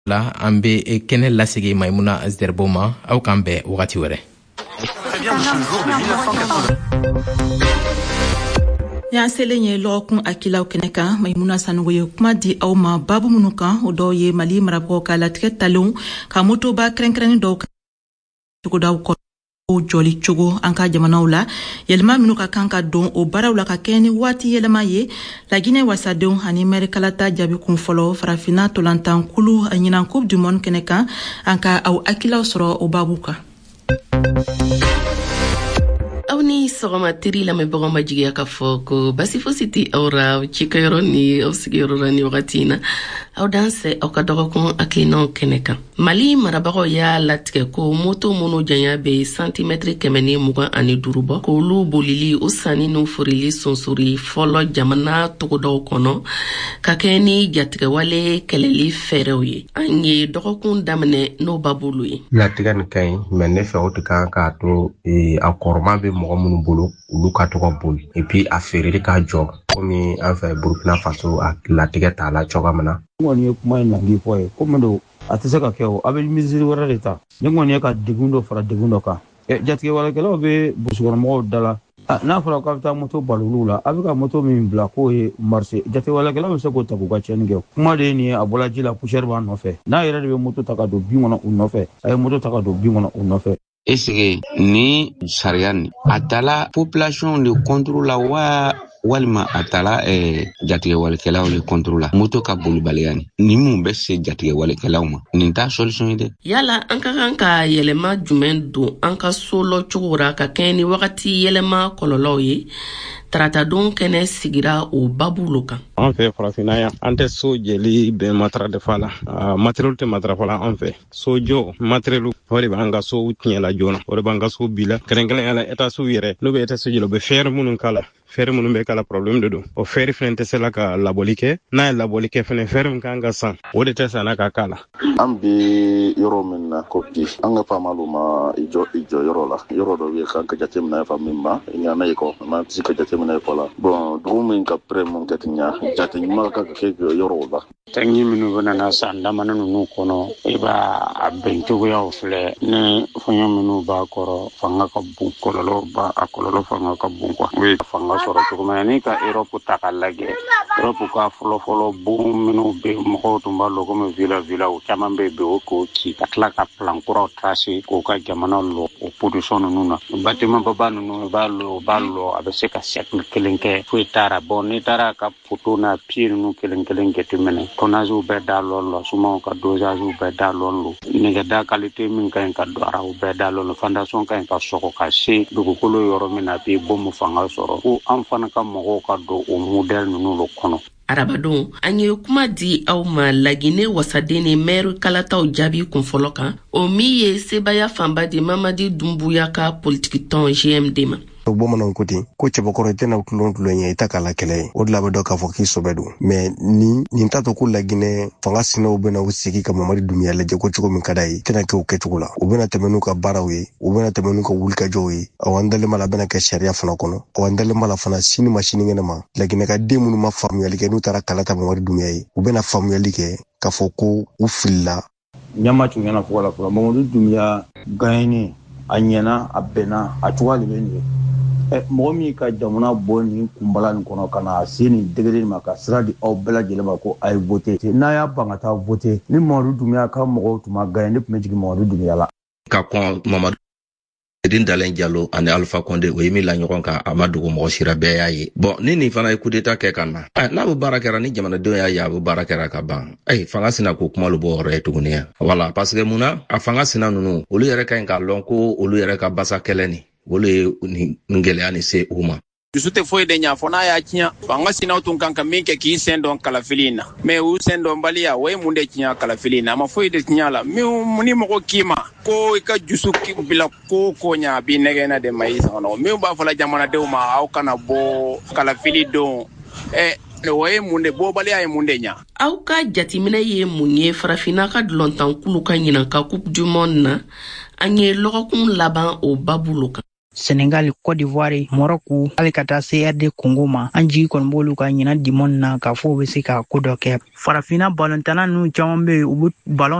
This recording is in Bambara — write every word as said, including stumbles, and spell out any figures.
la an bɛ kɛnɛ lasigi Maïmouna Zerbo ma aw kan bɛn wagati wɛrɛ. Yan selen ye lɔgɔkun akilaw kɛnɛ kan Maïmouna Sanogo ye kuma di aw ma babu minnu kan o dɔw ye Mali marabagaw ka latigɛ talenw ka motoba kɛrɛnkɛrɛnnen dɔw kan cogodaw kɔnɔ jɔli cogo an ka jamanaw la yɛlɛma minnu ka kan ka don o baaraw la ka kɛ ni waati yɛlɛma ye Laginɛ wasadenw ani mɛrikalata jaabi kun fɔlɔ farafina tolantan kulu ɲinan Coupe du Monde kɛnɛ kan an ka aw akilaw sɔrɔ o babu kan. Aw ni sɔgɔma teri lamɛnbagaw ma jigiya ka fɔ ko basi fosi tɛ aw ra cikɛyɔrɔ ni aw sigiyɔrɔ la ni wagati in na aw dan sɛ aw ka dɔgɔkun hakilinaw kɛnɛ kan. Mali marabagaw y'a latigɛ ko moto minnu janya bɛ santimɛtiri kɛmɛ ni mugan ani duuru bɔ k'olu bolili o sanni n'u forili sonsori fɔlɔ jamana togodaw kɔnɔ ka kɛ ni jatigɛwale kɛlɛli fɛɛrɛw ye. An ye dɔgɔkun daminɛ n'o babulu ye. Latigɛ nin ka ɲi mɛ ne fɛ o tɛ kan k'a to a kɔrɔma bɛ mɔgɔ minnu bolo olu ka tɔgɔ boli et puis a feereli ka jɔ komi an fɛ Burkina Faso a latigɛ t'a la cogoya min na. N kɔni ye kuma in nandi fɔ ye komi don a tɛ se ka kɛ o a bɛ misiri wɛrɛ de ta ne kɔni ye ka degun dɔ fara degun dɔ kan jatigɛwalekɛlaw bɛ busukɔnɔmɔgɔw da la n'a fɔra k'a bɛ taa moto bali olu la a bɛ ka moto min bila k'o ye marché jatigɛwalekɛlaw bɛ se k'o ta k'u ka tiɲɛni kɛ kuma de ye nin ye a bɔla ji la poussière b'a nɔfɛ n'a yɛrɛ de bɛ moto ta ka don bin kɔnɔ u nɔfɛ a ye moto ta ka don bin kɔnɔ u nɔfɛ. Est-ce que ni sariya ni a tala population de contrôle la wa walima a tala eh, jatigɛwalekɛlaw de contrôle la moto ka bolibaliya ni ni mun bɛ se jatigɛwalekɛlaw ma nin t'a solution ye dɛ. Yala an ka kan ka yɛlɛma jumɛn don an ka so lɔ cogo ra ka kɛ ni wagati yɛlɛma kɔlɔlɔw ye taratadon kɛnɛ sigira o babulu kan. An fɛ farafina yan an tɛ so jɛli bɛn matarafa la uh, matériel tɛ matarafa la an fɛ so jɔ matériel o de b'an ka so tiɲɛla joona o de b'an ka so bila kɛrɛnkɛrɛnya la état so yɛrɛ n'o bɛ état so jɛla o bɛ fɛɛrɛ minnu k'a la fɛɛrɛ minnu bɛ k'a la problème de don o fɛɛrɛ fɛnɛ tɛ se la ka labɔli kɛ n'a ye labɔli kɛ fɛnɛ fɛɛrɛ min kan ka san o de tɛ san na ka k'a la. An bɛ yɔrɔ min na ko bi an ka faamalu ma i jɔ i jɔ yɔrɔ la yɔrɔ dɔ bɛ kan ka jateminɛ fa min ma ɲana ye kɔ n'an tɛ se ka jateminɛ fɔ la bon dugu min ka prɛ mun kɛ ten ɲa jate ɲuman ka kɛ yɔrɔ la. Tangi minnu bɛ na san damani ninnu kɔnɔ i b'a a bɛn cogoyaw filɛ ni fɛngɛ minnu b'a kɔrɔ fanga ka bon kɔlɔlɔ ba a kɔlɔlɔ fanga ka bon quoi o ye fanga sɔrɔ cogo min na ni ka Europe ta ka lajɛ Europe ka fɔlɔ-fɔlɔ bon minnu bɛ mɔgɔw tun b'a lɔ komi villa villa o caman bɛ yen o k'o ci ka tila ka plan kuraw tracer k'o ka jamana lɔ o position ninnu na bâtiment baba ninnu b'a lɔ b'a lɔ a bɛ se ka siècle kelen kɛ foyi taara bon ni taara ka photo na pied ninnu kelen kelen jateminɛ tonnage bɛɛ da lɔn lɔ sumaw ka dosage bɛɛ da lɔn lɔ nɛgɛda qualité min ka ɲi ka don ara o bɛɛ da lɔn lɔ fondation ka ɲi ka sɔgɔ ka se dugukolo yɔrɔ min na bi bɔ mu fanga sɔrɔ ko an fana ka mɔgɔw ka don o modèle ninnu lɔ kɔnɔ. Arabadon an ye kuma di aw ma Laginɛ wasaden ni maire kalataw jaabi kun fɔlɔ kan o min ye sebaya fanba di Mamadi Dumbuya ka politique tɔn G M D ma. O bamananw ko ten ko cɛbakɔrɔ tɛ na tulon tulon ye i ta k'a la kɛlɛ ye o de la bɛ dɔ k'a fɔ k'i sɔbɛ don mais ni nin t'a to ko Laginɛ fanga sinaw bɛna u sigi ka Mamadi Dumbuya lajɛ ko cogo min ka d'a ye tɛna kɛ o kɛcogo la u bɛna tɛmɛ n'u ka baaraw ye u bɛna tɛmɛ n'u ka wulikajɔw ye awɔ an dalen b'a la bɛna kɛ sariya fana kɔnɔ awɔ an dalen b'a la fana sini ma sinikɛnɛ ma Laginɛ ka den minnu ma faamuyali kɛ n'u taara kala ta Mamadi Dumbuya ye u bɛna faamuyali kɛ k'a fɔ ko u filila. Ɲama tun ɲɛna fɔ la fɔlɔ Mamadi Dumbuya gagné a ɲɛna a bɛnna a cogoya de bɛ nin ye. Mɔgɔ min ka jamana bɔ nin kunbala nin kɔnɔ ka na se nin degré ma ka sira di aw bɛɛ lajɛlen ma ko a ye voté n'a y'a ban ka taa voté ni Mamadi Dumbuya ka mɔgɔw tun ma gagné ne tun bɛ jigin Mamadi Dumbuya la. Ka kɔn Mamadi Edin Dalen Diallo ani Alpha Condé o ye min la ɲɔgɔn kan a ma dogo mɔgɔ sira bɛɛ y'a ye bon ni nin fana ye coup d'état kɛ ka na n'a bɛ baara kɛra ni jamanadenw y'a ye a bɛ baara kɛra ka ban ayi fanga sina ko kuma lu bɔ yɔrɔ ye tuguni ya voilà parce que munna a fanga sina ninnu olu yɛrɛ ka ɲi k'a lɔn ko olu yɛrɛ ka basa kɛlɛ ni olu ye nin gɛlɛya ni se u ma. Dusu tɛ foyi de ɲa fɔ n'a y'a tiɲɛ fanga sinaw tun kan ka min kɛ k'i sen dɔn kalafili in na mais u sen dɔn baliya o ye mun de tiɲɛ kalafili in na a ma foyi de tiɲɛ la min ni mɔgɔ k'i ma ko i ka jusu bila ko ko ɲa a b'i nɛgɛna de ma i sɔnna min b'a fɔla jamanadenw ma aw kana bɔ kalafili don ɛ o ye mun de bɔbaliya ye mun de ɲa. Aw ka jateminɛ ye mun ye farafina ka dulontan kulu ka ɲinan ka Coupe du Monde na an ye lɔgɔkun laban o babulu kan. Senegal, Côte d'Ivoire, Morocco, hali ka taa C R D Congo ma. An jigi kɔni b'olu ka ɲina dimɔni na k'a fɔ u bɛ se ka ko dɔ kɛ. Farafina balɔntana ninnu caman bɛ yen u bɛ balɔn